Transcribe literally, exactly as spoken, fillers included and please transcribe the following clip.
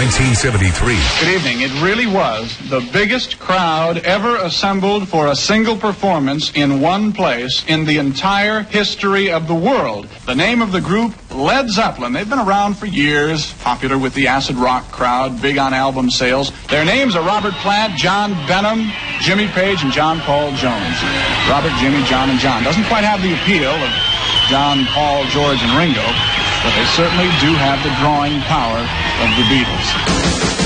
nineteen seventy-three. Good evening. It really was the biggest crowd ever assembled for a single performance in one place in the entire history of the world. The name of the group, Led Zeppelin. They've been around for years, popular with the acid rock crowd, big on album sales. Their names are Robert Plant, John Benham, Jimmy Page, and John Paul Jones. Robert, Jimmy, John, and John. Doesn't quite have the appeal of John, Paul, George, and Ringo, but they certainly do have the drawing power of the Beatles.